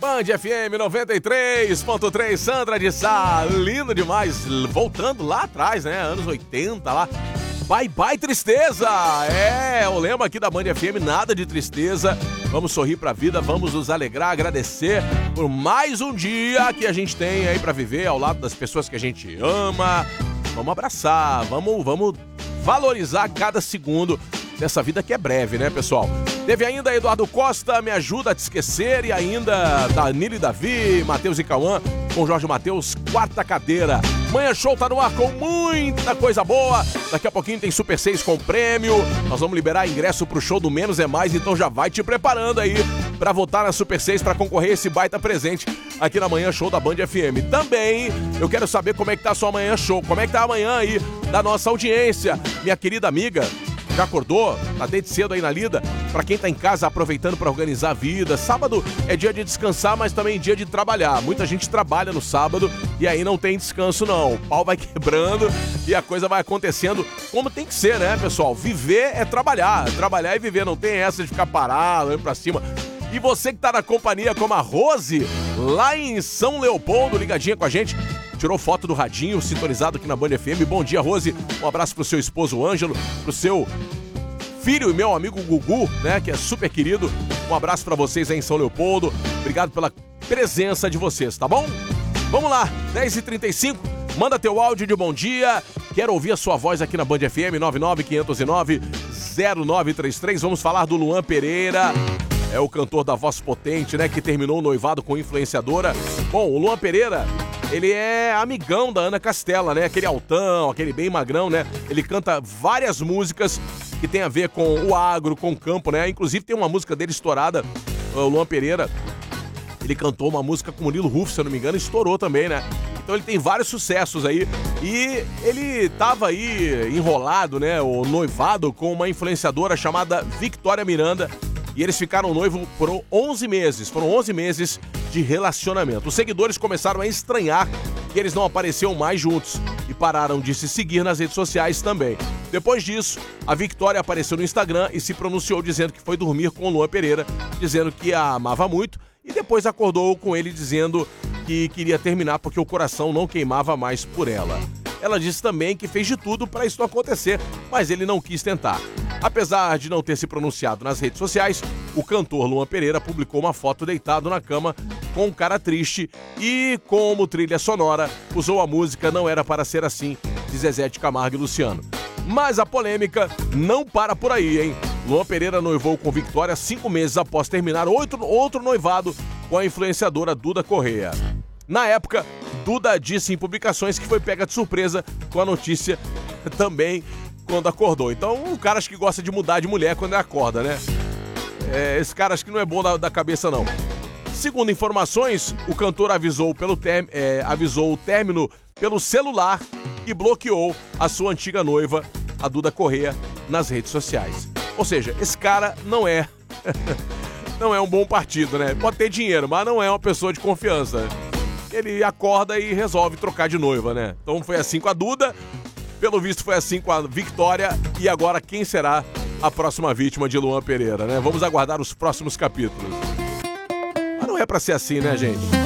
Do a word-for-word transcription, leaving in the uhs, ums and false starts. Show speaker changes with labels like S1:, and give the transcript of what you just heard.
S1: Band F M noventa e três ponto três, Sandra de Sá, lindo demais, voltando lá atrás, né, anos oitenta lá. Bye bye tristeza, é, o lema aqui da Band F M, nada de tristeza, vamos sorrir pra vida, vamos nos alegrar, agradecer por mais um dia que a gente tem aí pra viver ao lado das pessoas que a gente ama, vamos abraçar, vamos, vamos valorizar cada segundo dessa vida que é breve, né, pessoal? Teve ainda Eduardo Costa, Me Ajuda a Te Esquecer, e ainda Danilo e Davi, Matheus e Cauã, com Jorge Matheus, Quarta Cadeira. Manhã Show tá no ar com muita coisa boa. Daqui a pouquinho tem Super seis com prêmio. Nós vamos liberar ingresso pro show do Menos é Mais, então já vai te preparando aí pra votar na Super seis pra concorrer a esse baita presente aqui na Manhã Show da Band F M. Também eu quero saber como é que tá a sua Manhã Show, como é que tá amanhã aí da nossa audiência. Minha querida amiga, já acordou? Tá desde cedo aí na lida? Pra quem tá em casa aproveitando pra organizar a vida. Sábado é dia de descansar, mas também dia de trabalhar. Muita gente trabalha no sábado e aí não tem descanso não. O pau vai quebrando e a coisa vai acontecendo como tem que ser, né, pessoal? Viver é trabalhar. Trabalhar e viver. Não tem essa de ficar parado, indo pra cima. E você que tá na companhia como a Rose, lá em São Leopoldo, ligadinha com a gente, tirou foto do radinho, sintonizado aqui na Band F M. Bom dia, Rose. Um abraço pro seu esposo Ângelo, pro seu filho e meu amigo Gugu, né, que é super querido. Um abraço pra vocês aí em São Leopoldo. Obrigado pela presença de vocês, tá bom? Vamos lá, dez e trinta e cinco. Manda teu áudio de bom dia. Quero ouvir a sua voz aqui na Band F M, nove nove cinco zero nove zero nove três três. Vamos falar do Luan Pereira. É o cantor da voz potente, né, que terminou o noivado com influenciadora. Bom, o Luan Pereira, ele é amigão da Ana Castela, né? Aquele altão, aquele bem magrão, né? Ele canta várias músicas que tem a ver com o agro, com o campo, né? Inclusive tem uma música dele estourada, o Luan Pereira. Ele cantou uma música com o Murilo Rufo, se eu não me engano, e estourou também, né? Então ele tem vários sucessos aí. E ele tava aí enrolado, né? O noivado com uma influenciadora chamada Victoria Miranda. E eles ficaram noivos por onze meses. Foram onze meses de relacionamento. Os seguidores começaram a estranhar que eles não apareciam mais juntos e pararam de se seguir nas redes sociais também. Depois disso, a Victoria apareceu no Instagram e se pronunciou dizendo que foi dormir com o Luan Pereira, dizendo que a amava muito, e depois acordou com ele dizendo que queria terminar porque o coração não queimava mais por ela. Ela disse também que fez de tudo para isso não acontecer, mas ele não quis tentar. Apesar de não ter se pronunciado nas redes sociais, o cantor Luan Pereira publicou uma foto deitado na cama com um cara triste e, como trilha sonora, usou a música Não Era Para Ser Assim, de Zezé de Camargo e Luciano. Mas a polêmica não para por aí, hein? Luan Pereira noivou com Victoria cinco meses após terminar outro, outro noivado com a influenciadora Duda Correia. Na época, Duda disse em publicações que foi pega de surpresa com a notícia também quando acordou. Então, o cara acho que gosta de mudar de mulher quando ele acorda, né? É, esse cara acho que não é bom da, da cabeça, não. Segundo informações, o cantor avisou, pelo ter, é, avisou o término pelo celular e bloqueou a sua antiga noiva, a Duda Correia, nas redes sociais. Ou seja, esse cara não é... não é um bom partido, né? Pode ter dinheiro, mas não é uma pessoa de confiança. Ele acorda e resolve trocar de noiva, né? Então foi assim com a Duda, pelo visto foi assim com a Victoria, e agora quem será a próxima vítima de Luan Pereira, né? Vamos aguardar os próximos capítulos. Mas não é pra ser assim, né, gente?